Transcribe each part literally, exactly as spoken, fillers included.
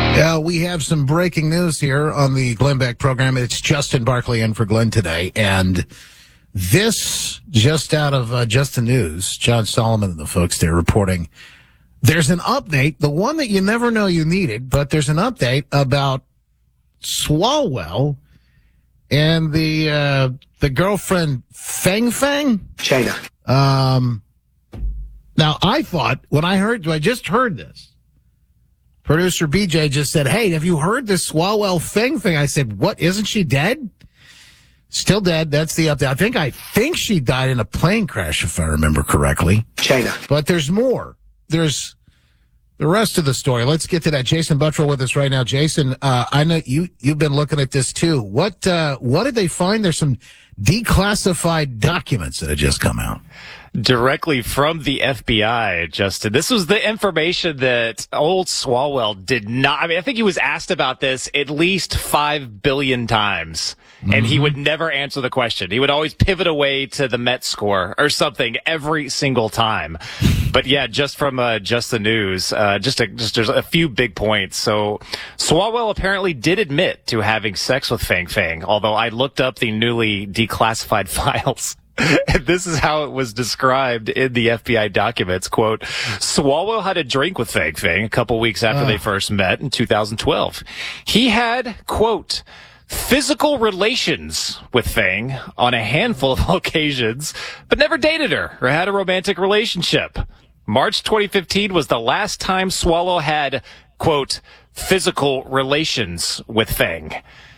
Uh, we have some breaking news here on the Glenn Beck program. It's Justin Barkley in for Glenn today. And this, just out of uh, Just the News, John Solomon and the folks there reporting, there's an update, the one that you never know you needed, but there's an update about Swalwell and the uh, the girlfriend Feng Feng? China. Um, now, I thought, when I heard, I just heard this, producer B J just said, hey, have you heard this Swalwell Feng thing? I said, what, isn't she dead? Still dead. That's the update. I think, I think she died in a plane crash, if I remember correctly. China. But there's more. There's the rest of the story. Let's get to that. Jason Buttrell with us right now. Jason, uh, I know you, you've been looking at this too. What, uh, what did they find? There's some declassified documents that have just come out. Directly from the F B I, Justin. This was the information that old Swalwell did not, I mean, I think he was asked about this at least five billion times, mm-hmm. and he would never answer the question. He would always pivot away to the Met score or something every single time. But yeah, just from uh, just the news, uh, just a, just there's a few big points. So Swalwell apparently did admit to having sex with Feng Feng, although I looked up the newly declassified files. And this is how it was described in the F B I documents. Quote, Swalwell had a drink with Feng Feng a couple weeks after uh. they first met in two thousand twelve. He had, quote, physical relations with Feng on a handful of occasions, but never dated her or had a romantic relationship. March twenty fifteen was the last time Swalwell had, quote, physical relations with Feng.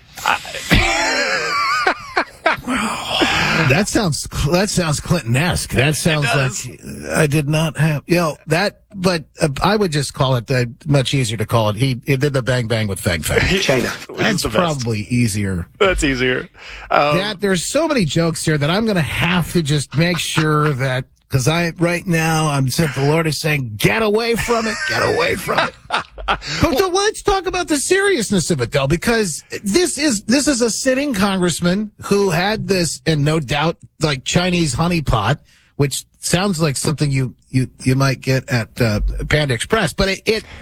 That sounds that sounds Clinton-esque. That sounds like I did not have, you know, that, but uh, I would just call it, uh, much easier to call it. He, he did the bang bang with Feng Feng. China. That's probably easier. That's easier. Um, that, there's so many jokes here that I'm going to have to just make sure that, because I, right now, I'm saying the Lord is saying, get away from it, get away from it. But so let's talk about the seriousness of it, though, because this is this is a sitting congressman who had this, and no doubt, like Chinese honeypot, which sounds like something you you you might get at uh, Panda Express. But it, it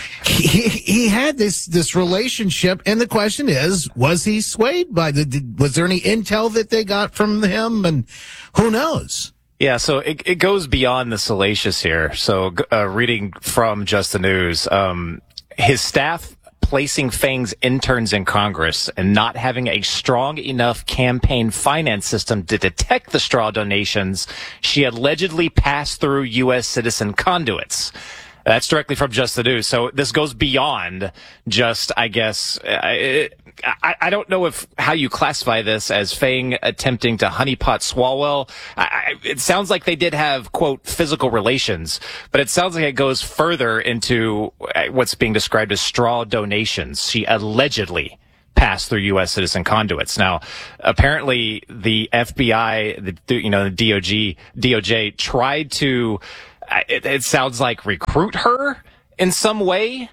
he he had this this relationship, and the question is, was he swayed by the? Did, was there any intel that they got from him? And who knows? Yeah, so it, it goes beyond the salacious here. So, uh, reading from Just the News, um, his staff placing Feng's interns in Congress and not having a strong enough campaign finance system to detect the straw donations, she allegedly passed through U S citizen conduits. That's directly from Just the News. So this goes beyond just, I guess, I, I, I don't know if how you classify this as Feng attempting to honeypot Swalwell. I, I, it sounds like they did have, quote, physical relations, but it sounds like it goes further into what's being described as straw donations. She allegedly passed through U S citizen conduits. Now, apparently the F B I, the, you know, the D O G, D O J tried to, It, it sounds like recruit her in some way.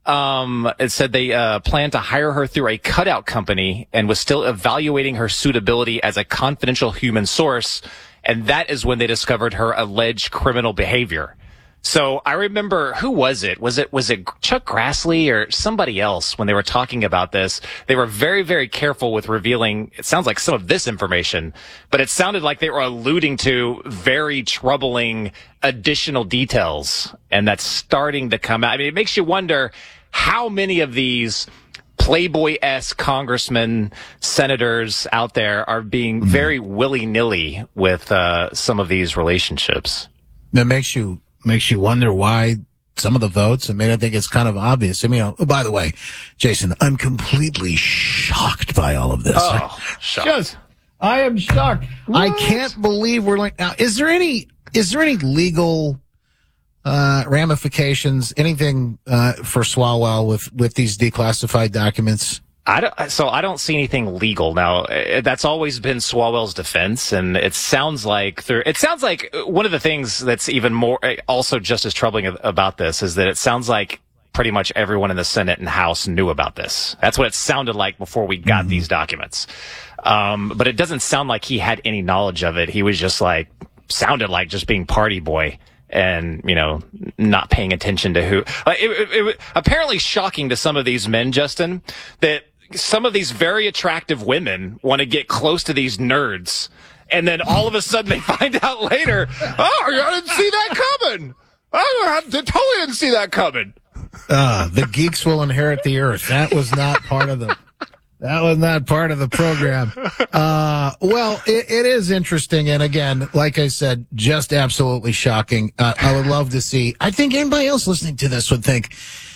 Um, it said they uh, planned to hire her through a cutout company and was still evaluating her suitability as a confidential human source. And that is when they discovered her alleged criminal behavior. So I remember, who was it? Was it, was it Chuck Grassley or somebody else when they were talking about this? They were very, very careful with revealing, it sounds like some of this information, but it sounded like they were alluding to very troubling additional details. And that's starting to come out. I mean, it makes you wonder how many of these Playboy-esque congressmen, senators out there are being very willy-nilly with, uh, some of these relationships. That makes you, Makes you wonder why some of the votes. I mean, I think it's kind of obvious. I mean, oh, by the way, Jason, I'm completely shocked by all of this. Oh, shocked. Just, I am shocked. What? I can't believe we're like, now, is there any, is there any legal, uh, ramifications, anything, uh, for Swalwell with, with these declassified documents? I don't, so I don't see anything legal. Now, that's always been Swalwell's defense, and it sounds like there, it sounds like one of the things that's even more, also just as troubling about this is that it sounds like pretty much everyone in the Senate and House knew about this. That's what it sounded like before we got mm-hmm. these documents. Um, but it doesn't sound like he had any knowledge of it. He was just like, sounded like just being party boy and, you know, not paying attention to who. Like, it, it, it, apparently shocking to some of these men, Justin, that some of these very attractive women want to get close to these nerds. And then all of a sudden they find out later, oh, I didn't see that coming. I totally didn't see that coming. Uh, the geeks will inherit the earth. That was not part of the, that was not part of the program. Uh, well, it, it is interesting. And again, like I said, just absolutely shocking. Uh, I would love to see, I think anybody else listening to this would think,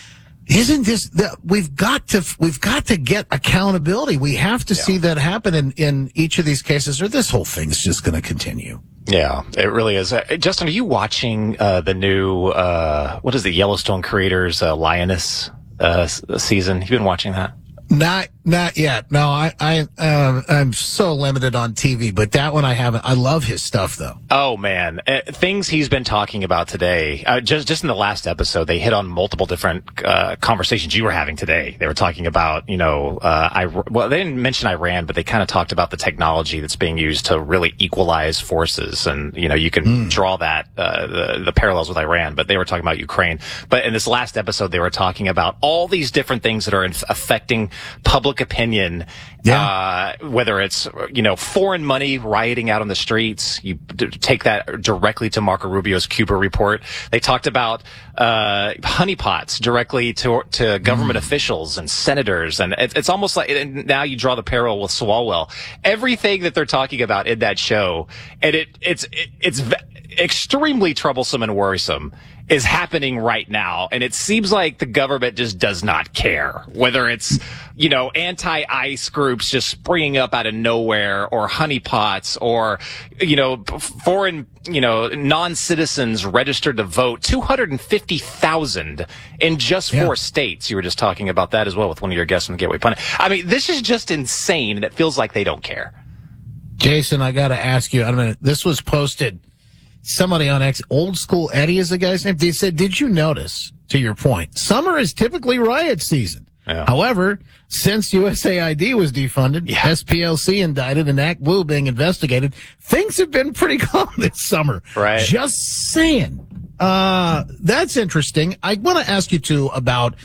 isn't this, the, we've got to, we've got to get accountability. We have to yeah. see that happen in, in each of these cases, or this whole thing's just going to continue. Yeah, it really is. Uh, Justin, are you watching, uh, the new, uh, what is the Yellowstone creators, uh, Lioness, uh, season? You've been watching that? Not, not yet. No, I, I, uh, I'm so limited on T V, but that one I haven't. I love his stuff though. Oh man, uh, things he's been talking about today. Uh, just, just in the last episode, they hit on multiple different uh, conversations you were having today. They were talking about, you know, uh, I well, they didn't mention Iran, but they kind of talked about the technology that's being used to really equalize forces, and you know, you can mm. draw that uh, the, the parallels with Iran. But they were talking about Ukraine. But in this last episode, they were talking about all these different things that are in, affecting public opinion, yeah. uh, whether it's, you know, foreign money rioting out on the streets. You d- take that directly to Marco Rubio's Cuba report. They talked about, uh, honeypots directly to, to government mm. officials and senators. And it, it's almost like, and now you draw the parallel with Swalwell. Everything that they're talking about in that show, and it, it's, it, it's v- extremely troublesome and worrisome, is happening right now. And it seems like the government just does not care whether it's, you know, anti-ICE groups just springing up out of nowhere, or honeypots, or, you know, foreign, you know, non-citizens registered to vote. two hundred fifty thousand in just yeah. four states. You were just talking about that as well with one of your guests on the Gateway Pundit. I mean, this is just insane, and it feels like they don't care. Jason, I got to ask you, I mean, this was posted. Somebody on X, Old School Eddie is the guy's name. They said, did you notice, to your point, summer is typically riot season. Yeah. However, since U S A I D was defunded, yeah. S P L C indicted, and Act Blue being investigated, things have been pretty calm this summer. Right. Just saying. Uh, that's interesting. I want to ask you too about,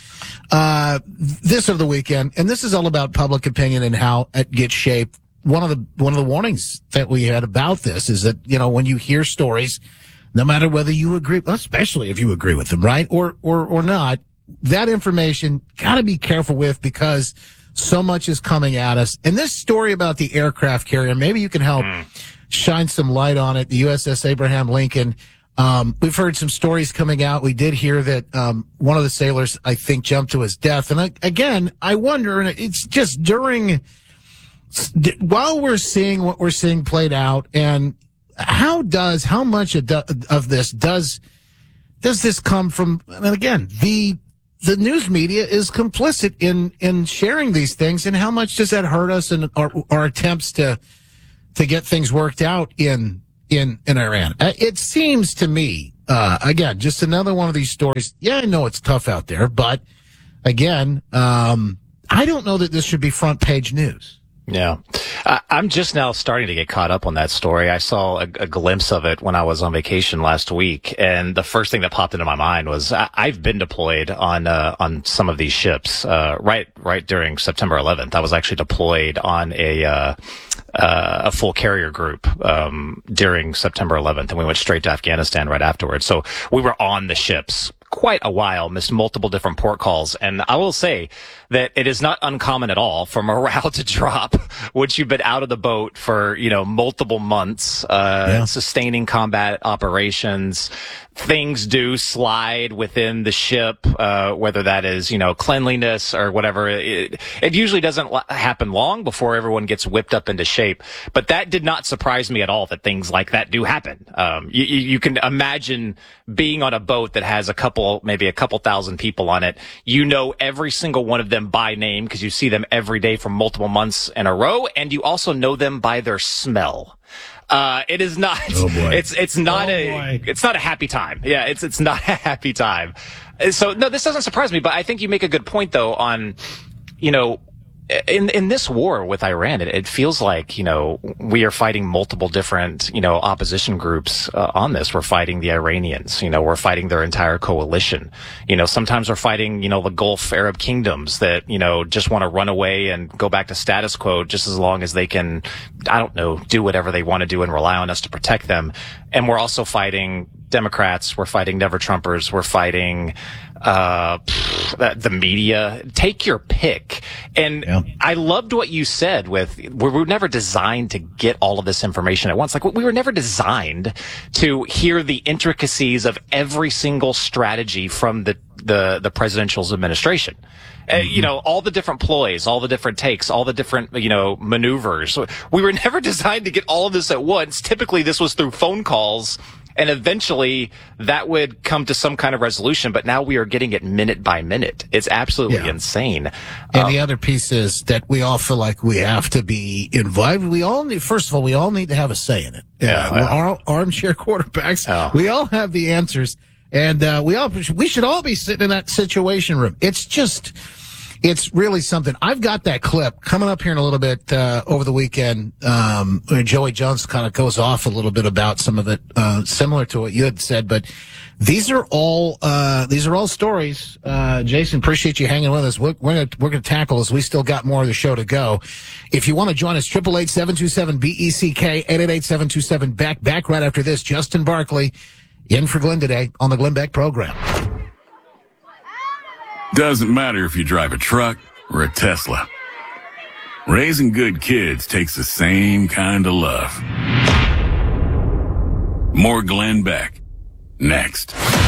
uh, this of the weekend, and this is all about public opinion and how it gets shaped. One of the, one of the warnings that we had about this is that, you know, when you hear stories, no matter whether you agree, especially if you agree with them, right? Or, or, or not, that information gotta be careful with, because so much is coming at us. And this story about the aircraft carrier, maybe you can help mm. shine some light on it. The U S S Abraham Lincoln. Um, we've heard some stories coming out. We did hear that, um, one of the sailors, I think, jumped to his death. And I, again, I wonder, and it's just during, while we're seeing what we're seeing played out, and how does, how much of this does, does this come from, and again, the, the news media is complicit in, in sharing these things, and how much does that hurt us in our, our attempts to, to get things worked out in, in, in Iran? It seems to me, uh, again, just another one of these stories. Yeah, I know it's tough out there, but again, um, I don't know that this should be front page news. Yeah. I, I'm just now starting to get caught up on that story. I saw a, a glimpse of it when I was on vacation last week, and the first thing that popped into my mind was I, I've been deployed on uh, on some of these ships uh, right right during September eleventh. I was actually deployed on a uh, uh, a full carrier group um, during September eleventh, and we went straight to Afghanistan right afterwards. So we were on the ships quite a while, missed multiple different port calls. And I will say that it is not uncommon at all for morale to drop once you've been out of the boat for, you know, multiple months, uh, yeah. sustaining combat operations. Things do slide within the ship, uh, whether that is, you know, cleanliness or whatever. It, it usually doesn't happen long before everyone gets whipped up into shape. But that did not surprise me at all, that things like that do happen. Um, you, you can imagine being on a boat that has a couple, maybe a couple thousand people on it. You know every single one of them by name because you see them every day for multiple months in a row, and you also know them by their smell. Uh, it is not, oh boy. it's, it's not oh a, boy. it's not a happy time. Yeah, it's, it's not a happy time. So, no, this doesn't surprise me, but I think you make a good point though on, you know, in in this war with Iran, it, it feels like, you know, we are fighting multiple different, you know, opposition groups uh, on this. We're fighting the Iranians, you know, we're fighting their entire coalition. You know, sometimes we're fighting, you know, the Gulf Arab kingdoms that, you know, just want to run away and go back to status quo just as long as they can, I don't know, do whatever they want to do and rely on us to protect them. And we're also fighting Democrats, we're fighting Never Trumpers, we're fighting uh the media. Take your pick. And yeah. I loved what you said with we were never designed to get all of this information at once. Like, we were never designed to hear the intricacies of every single strategy from the the the presidential's administration. Uh, you know, all the different ploys, all the different takes, all the different, you know, maneuvers. We were never designed to get all of this at once. Typically, this was through phone calls, and eventually that would come to some kind of resolution. But now we are getting it minute by minute. It's absolutely yeah. insane. And um, the other piece is that we all feel like we have to be involved. We all need, first of all, we all need to have a say in it. Yeah, uh, well, our armchair quarterbacks, oh. we all have the answers. And uh, we all we should all be sitting in that situation room. It's just, it's really something. I've got that clip coming up here in a little bit uh, over the weekend. Um, where Joey Jones kind of goes off a little bit about some of it, uh, similar to what you had said. But these are all uh, these are all stories. Uh, Jason, appreciate you hanging with us. We're, we're gonna we're gonna tackle this. We still got more of the show to go. If you want to join us, triple eight seven two seven B E C K eight eight eight seven two seven back back right after this. Justin Barkley in for Glenn today on the Glenn Beck program. Doesn't matter if you drive a truck or a Tesla. Raising good kids takes the same kind of love. More Glenn Beck next.